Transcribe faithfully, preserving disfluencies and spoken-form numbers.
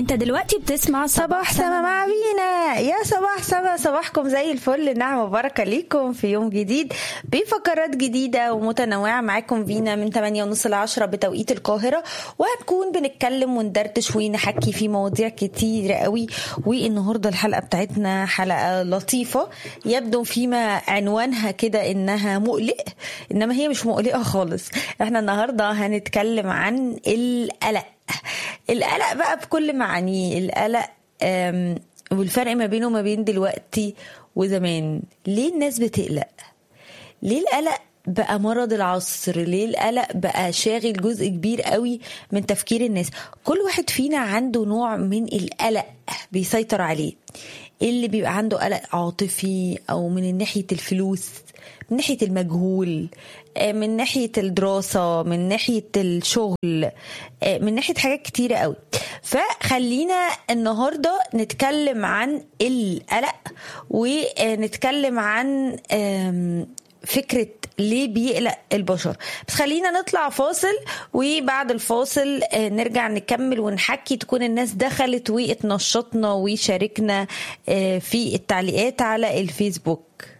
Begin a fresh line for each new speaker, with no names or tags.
انت دلوقتي بتسمع
صباح سما مع بينا. يا صباح سما، صباحكم زي الفل، نعمة وبركة ليكم في يوم جديد بفقرات جديدة ومتنوعة معاكم بينا من ثمانية ونص لعشرة بتوقيت القاهرة، وهنكون بنتكلم وندردش ونحكي في مواضيع كتير قوي. والنهاردة الحلقة بتاعتنا حلقة لطيفة، يبدو فيما عنوانها كده انها مقلق، انما هي مش مقلقة خالص. احنا النهاردة هنتكلم عن القلق. القلق بقى بكل معانيه، القلق والفرق ما بينه وما بين دلوقتي وزمان. ليه الناس بتقلق؟ ليه القلق بقى مرض العصر؟ ليه القلق بقى شاغل جزء كبير قوي من تفكير الناس؟ كل واحد فينا عنده نوع من القلق بيسيطر عليه. اللي بيبقى عنده قلق عاطفي او من ناحية الفلوس، من ناحية المجهول، من ناحية الدراسة، من ناحية الشغل، من ناحية حاجات كتيرة قوي. فخلينا النهاردة نتكلم عن القلق، ونتكلم عن فكرة ليه بيقلق البشر. بس خلينا نطلع فاصل، وبعد الفاصل نرجع نكمل ونحكي، تكون الناس دخلت واتنشطنا وشاركنا في التعليقات على الفيسبوك.